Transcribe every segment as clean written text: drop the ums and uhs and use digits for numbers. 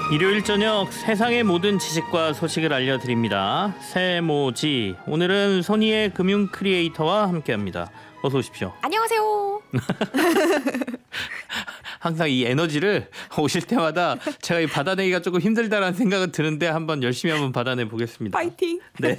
일요일 저녁 세상의 모든 지식과 소식을 알려드립니다. 세모지. 오늘은 소니의 금융 크리에이터와 함께합니다. 어서 오십시오. 안녕하세요. 항상 이 에너지를 오실 때마다 제가 이 받아내기가 조금 힘들다라는 생각은 드는데 열심히 한번 받아내 보겠습니다. 파이팅. 네.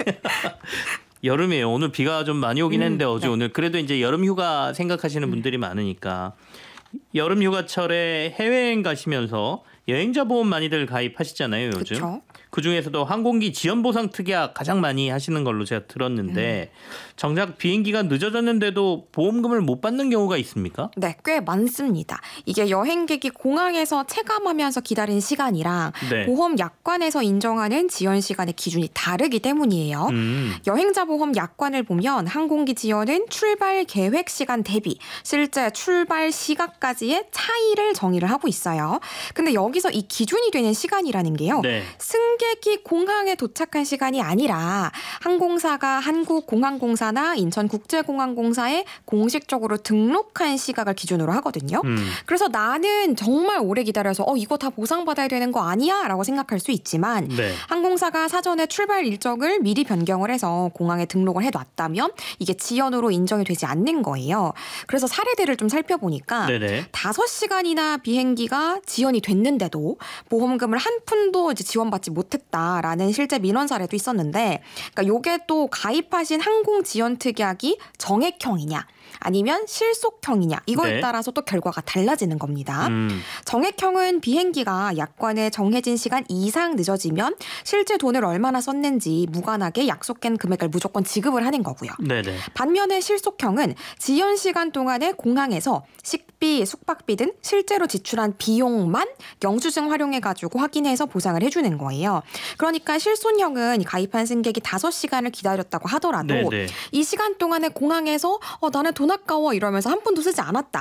여름이에요. 오늘 비가 좀 많이 오긴 했는데 어제 네. 오늘 그래도 이제 여름 휴가 생각하시는 분들이 많으니까 여름 휴가철에 해외여행 가시면서 여행자 보험 많이들 가입하시잖아요, 요즘. 그쵸? 그중에서도 항공기 지연 보상 특약 가장 많이 하시는 걸로 제가 들었는데 정작 비행기가 늦어졌는데도 보험금을 못 받는 경우가 있습니까? 네, 꽤 많습니다. 이게 여행객이 공항에서 체감하면서 기다린 시간이랑 네. 보험 약관에서 인정하는 지연 시간의 기준이 다르기 때문이에요. 여행자 보험 약관을 보면 항공기 지연은 출발 계획 시간 대비 실제 출발 시각까지의 차이를 정의를 하고 있어요. 근데 여기서 이 기준이 되는 시간이라는 게요. 네. 승객이 공항에 도착한 시간이 아니라 항공사가 한국공항공사나 인천국제공항공사에 공식적으로 등록한 시각을 기준으로 하거든요. 그래서 나는 정말 오래 기다려서 이거 다 보상받아야 되는 거 아니야? 라고 생각할 수 있지만 네. 항공사가 사전에 출발 일정을 미리 변경을 해서 공항에 등록을 해놨다면 이게 지연으로 인정이 되지 않는 거예요. 그래서 사례들을 좀 살펴보니까 네네. 5시간이나 비행기가 지연이 됐는데도 보험금을 한 푼도 이제 지원받지 못했다라는 실제 민원 사례도 있었는데, 그러니까 요게 또 가입하신 항공 지연 특약이 정액형이냐 아니면 실속형이냐 이거에 네. 따라서 또 결과가 달라지는 겁니다. 정액형은 비행기가 약관에 정해진 시간 이상 늦어지면 실제 돈을 얼마나 썼는지 무관하게 약속한 금액을 무조건 지급을 하는 거고요. 네네. 반면에 실속형은 지연 시간 동안에 공항에서 식비, 숙박비 등 실제로 지출한 비용만 영수증 활용해가지고 확인해서 보상을 해주는 거예요. 그러니까 실손형은 가입한 승객이 5시간을 기다렸다고 하더라도 네네. 이 시간 동안에 공항에서 나는 돈 아까워 이러면서 한 푼도 쓰지 않았다.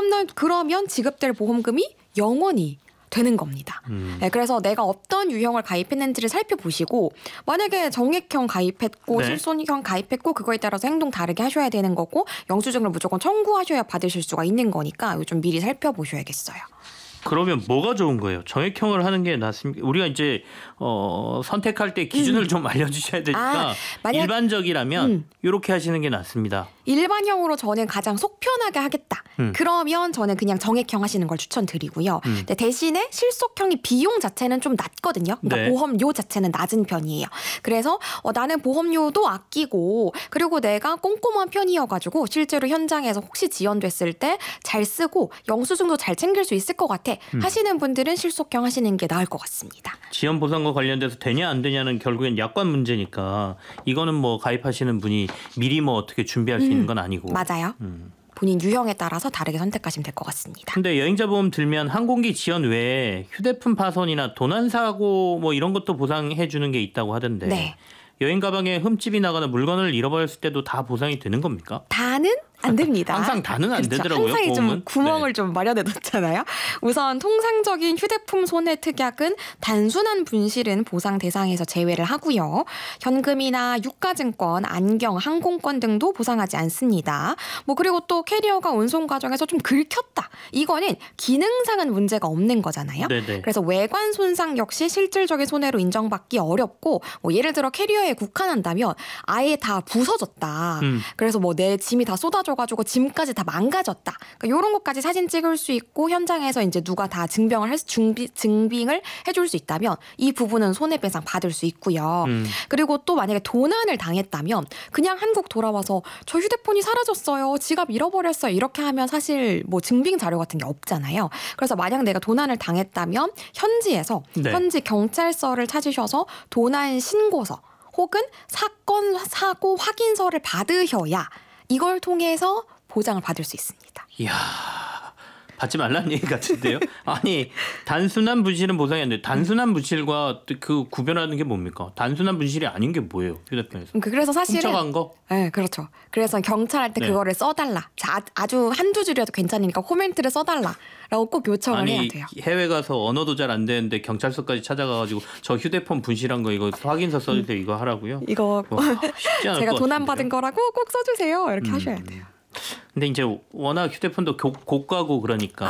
그러면 지급될 보험금이 영원히 되는 겁니다. 네, 그래서 내가 어떤 유형을 가입했는지를 살펴보시고 만약에 정액형 가입했고 네. 실손형 가입했고 그거에 따라서 행동 다르게 하셔야 되는 거고 영수증을 무조건 청구하셔야 받으실 수가 있는 거니까 이거 좀 미리 살펴보셔야겠어요. 그러면 뭐가 좋은 거예요? 정액형을 하는 게 낫습니까? 우리가 이제 선택할 때 기준을 좀 알려주셔야 되니까 일반적이라면 이렇게 하시는 게 낫습니다. 일반형으로 저는 가장 속 편하게 하겠다. 그러면 저는 그냥 정액형 하시는 걸 추천드리고요. 근데 대신에 실속형이 비용 자체는 좀 낮거든요. 그러니까 네. 보험료 자체는 낮은 편이에요. 그래서 나는 보험료도 아끼고 그리고 내가 꼼꼼한 편이어가지고 실제로 현장에서 혹시 지연됐을 때 잘 쓰고 영수증도 잘 챙길 수 있을 것 같아 하시는 분들은 실속형 하시는 게 나을 것 같습니다. 지연 보상과 관련돼서 되냐 안 되냐는 결국엔 약관 문제니까 이거는 뭐 가입하시는 분이 미리 뭐 어떻게 준비할 수 있는 건 아니고. 맞아요. 본인 유형에 따라서 다르게 선택하시면 될 것 같습니다. 근데 여행자 보험 들면 항공기 지연 외에 휴대폰 파손이나 도난 사고 뭐 이런 것도 보상해 주는 게 있다고 하던데. 네. 여행 가방에 흠집이 나거나 물건을 잃어버렸을 때도 다 보상이 되는 겁니까? 다는 안 됩니다. 항상 다는 안 그렇죠. 되더라고요. 항상 좀 보험은. 구멍을 좀 마련해 놓잖아요. 우선 통상적인 휴대폰 손해 특약은 단순한 분실은 보상 대상에서 제외를 하고요. 현금이나 유가증권, 안경, 항공권 등도 보상하지 않습니다. 그리고 또 캐리어가 운송 과정에서 좀 긁혔다. 이거는 기능상은 문제가 없는 거잖아요. 네네. 그래서 외관 손상 역시 실질적인 손해로 인정받기 어렵고 예를 들어 캐리어에 국한한다면 아예 다 부서졌다. 그래서 내 짐이 다 쏟아져가지고 짐까지 다 망가졌다. 그러니까 이런 것까지 사진 찍을 수 있고 현장에서 이제 누가 다 증빙을 해줄 수 있다면 이 부분은 손해배상 받을 수 있고요. 그리고 또 만약에 도난을 당했다면 그냥 한국 돌아와서 저 휴대폰이 사라졌어요. 지갑 잃어버렸어요. 이렇게 하면 사실 증빙 자료 같은 게 없잖아요. 그래서 만약 내가 도난을 당했다면 현지에서 네. 현지 경찰서를 찾으셔서 도난 신고서 혹은 사건 사고 확인서를 받으셔야 이걸 통해서 보장을 받을 수 있습니다. 이야, 받지 말라는 얘기 같은데요. 아니, 단순한 분실은 보상이 안 돼. 단순한 분실과 그 구별하는 게 뭡니까? 단순한 분실이 아닌 게 뭐예요? 휴대폰에서. 그래서 사실은 훔쳐간 거? 네, 그렇죠. 그래서 경찰한테 네. 그거를 써달라. 아주 한두 줄이라도 괜찮으니까 코멘트를 써달라라고 꼭 요청을 해야 돼요. 해외 가서 언어도 잘 안 되는데 경찰서까지 찾아가가지고 저 휴대폰 분실한 거 이거 확인서 써주세요. 이거 하라고요? 이거 쉽지 않을 제가 것 도난 같은데요. 받은 거라고 꼭 써주세요. 이렇게 하셔야 돼요. 근데 이제 워낙 휴대폰도 고가고 그러니까